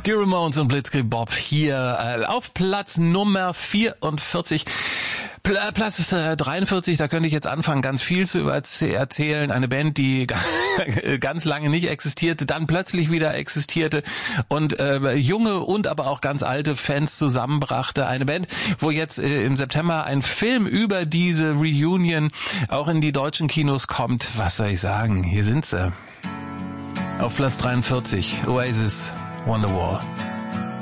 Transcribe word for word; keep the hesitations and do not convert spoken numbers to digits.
Die Ramones und Blitzkrieg Bob hier äh, auf Platz Nummer vierundvierzig. Pl- Platz äh, dreiundvierzig, da könnte ich jetzt anfangen, ganz viel zu erzählen. Eine Band, die ganz lange nicht existierte, dann plötzlich wieder existierte und äh, junge und aber auch ganz alte Fans zusammenbrachte. Eine Band, wo jetzt äh, im September ein Film über diese Reunion auch in die deutschen Kinos kommt. Was soll ich sagen? Hier sind sie. Auf Platz dreiundvierzig, Oasis, Wonderwall.